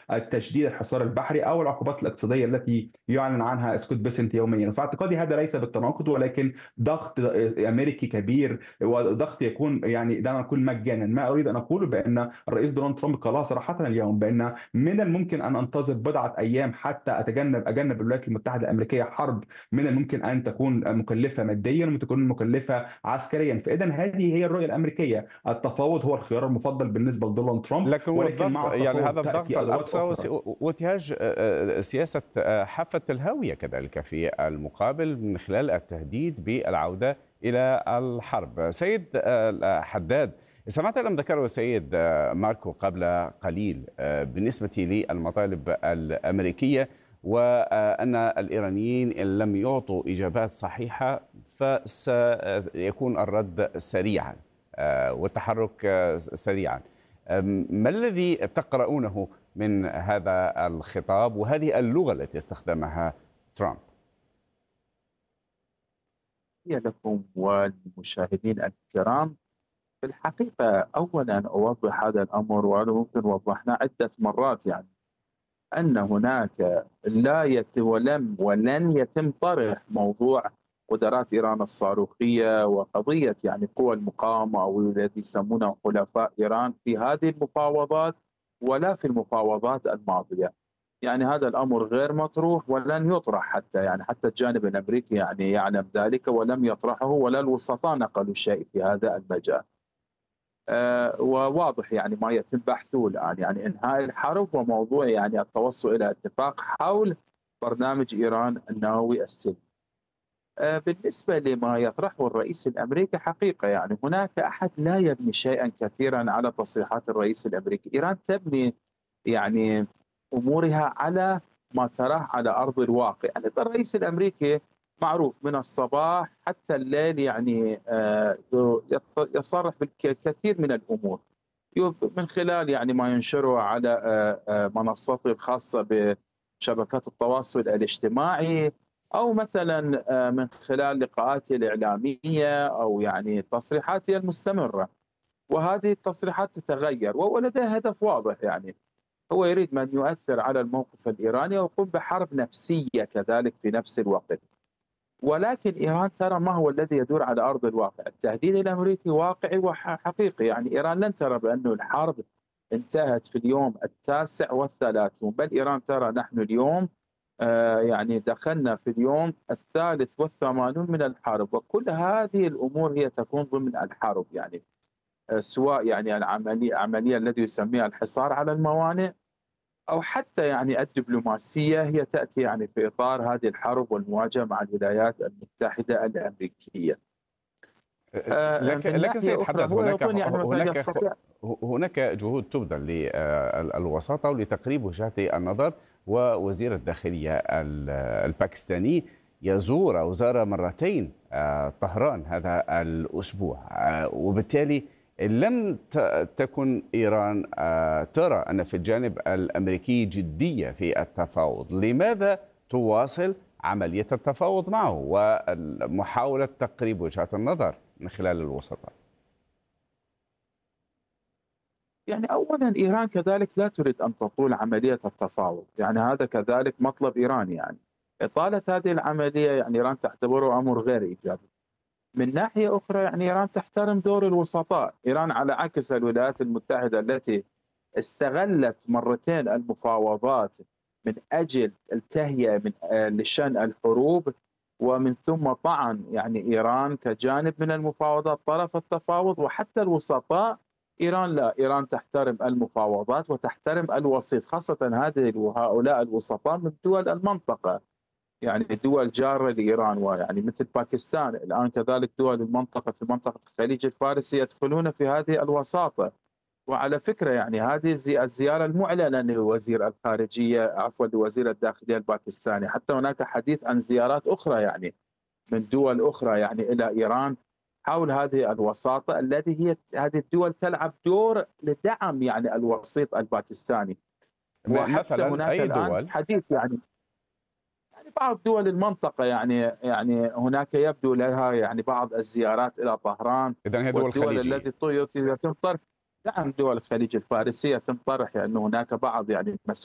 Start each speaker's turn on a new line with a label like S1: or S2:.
S1: التشديد الحصار البحري او العقوبات الاقتصاديه التي يعلن عنها سكوت بيسنت يوميا. فاعتقادي هذا ليس بالتناقض، ولكن ضغط امريكي كبير وضغط يكون يعني دعنا نقول مجانا. ما اريد ان اقوله بان الرئيس دونالد ترامب قالها صراحه اليوم بان من الممكن ان انتظر بضعه ايام حتى اجنب الولايات المتحده الامريكيه حرب من الممكن ان تكون مكلفه ماديا وتكون مكلفه عسكريا. فاذا هذه هي الرؤيه الامريكيه، التفاوض هو الخيار المفضل بالنسبه لدونالد ترامب،
S2: لكن هو
S1: ولكن
S2: الضغط،
S1: مع
S2: يعني
S1: التفاوض
S2: هذا الضغط
S1: تاتي ادوات
S2: الأقصى
S1: اخرى.
S2: وانتهاج سياسة حافة الهاوية كذلك في المقابل من خلال التهديد بالعودة إلى الحرب. سيد حداد، سمعت لم ذكره سيد ماركو قبل قليل بالنسبة للمطالب الأمريكية، وأن الإيرانيين إن لم يعطوا إجابات صحيحة فسيكون الرد سريعا والتحرك سريعا. ما الذي تقرؤونه من هذا الخطاب وهذه اللغة التي استخدمها ترامب؟
S3: هي لكم والمشاهدين الكرام، في الحقيقة أولا أوضح هذا الأمر، وهذا ممكن وضحناه عدة مرات، يعني أن هناك لا ولن يتم طرح موضوع قدرات إيران الصاروخية وقضية يعني قوى المقاومة أو الذي يسمونه حلفاء إيران في هذه المفاوضات ولا في المفاوضات الماضية. يعني هذا الأمر غير مطروح ولن يطرح حتى، يعني حتى الجانب الأمريكي يعني يعلم ذلك ولم يطرحه، ولا الوسطاء نقلوا شيء في هذا المجال. وواضح يعني ما يتم بحثه الآن يعني إنهاء الحرب وموضوع يعني التوصل إلى اتفاق حول برنامج إيران النووي السلمي. بالنسبة لما يطرحه الرئيس الأمريكي، حقيقة يعني هناك أحد لا يبني شيئا كثيرا على تصريحات الرئيس الأمريكي. إيران تبني يعني أمورها على ما تراه على أرض الواقع. يعني الرئيس الأمريكي معروف من الصباح حتى الليل يعني يصرح بالكثير من الأمور من خلال يعني ما ينشره على منصته الخاصة بشبكات التواصل الاجتماعي، أو مثلا من خلال لقاءاته الإعلامية أو يعني تصريحاته المستمرة. وهذه التصريحات تتغير ولديه هدف واضح، يعني هو يريد من يؤثر على الموقف الإيراني ويقوم بحرب نفسية كذلك في نفس الوقت. ولكن إيران ترى ما هو الذي يدور على أرض الواقع. التهديد الأمريكي واقعي وحقيقي، يعني إيران لن ترى بأن الحرب انتهت في اليوم 39، بل إيران ترى نحن اليوم يعني دخلنا في اليوم 83 من الحرب، وكل هذه الأمور هي تكون ضمن الحرب. يعني سواء يعني العملية التي يسميها الحصار على الموانئ، أو حتى يعني الدبلوماسية، هي تأتي يعني في إطار هذه الحرب والمواجهة مع الولايات المتحدة الأمريكية. من
S2: لكن سيد
S3: ناحية أخرى
S2: حداد،
S3: هو يظن يعني مثلا يستطيع.
S2: هناك جهود تبذل للوساطة ولتقريب وجهات النظر، ووزير الداخلية الباكستاني يزور أو زار مرتين طهران هذا الأسبوع، وبالتالي لم تكن إيران ترى أن في الجانب الأمريكي جدية في التفاوض. لماذا تواصل عملية التفاوض معه ومحاولة تقريب وجهات النظر من خلال الوسطاء؟
S3: يعني أولا إيران كذلك لا تريد أن تطول عملية التفاوض، يعني هذا كذلك مطلب إيران. يعني إطالة هذه العملية يعني إيران تعتبره أمر غير إيجابي. من ناحية أخرى يعني إيران تحترم دور الوسطاء. إيران على عكس الولايات المتحدة التي استغلت مرتين المفاوضات من أجل التهيئة من لشأن الحروب، ومن ثم طعن يعني إيران كجانب من المفاوضات طرف التفاوض. وحتى الوسطاء، إيران لا، إيران تحترم المفاوضات وتحترم الوسيط، خاصة هؤلاء الوسطاء من دول المنطقة، يعني دول جارة لإيران، ويعني مثل باكستان الآن كذلك دول المنطقة في منطقة الخليج الفارسي يدخلون في هذه الوساطة. وعلى فكرة يعني هذه الزيارة المعلنة لوزير الخارجية، عفوا لوزير الداخلية الباكستاني. حتى هناك حديث عن زيارات أخرى يعني من دول أخرى يعني إلى إيران حول هذه الوساطة، التي هي هذه الدول تلعب دور لدعم يعني الوسيط الباكستاني. وحتى
S2: مثلا
S3: هناك
S2: أي
S3: الآن
S2: دول؟
S3: حديث يعني بعض دول المنطقة، يعني هناك يبدو لها يعني بعض الزيارات إلى طهران.
S2: إذن هي دول
S3: والدول
S2: خليجية.
S3: التي يتم طرح، نعم، دول الخليج الفارسي يتم طرح، لأن هناك بعض يعني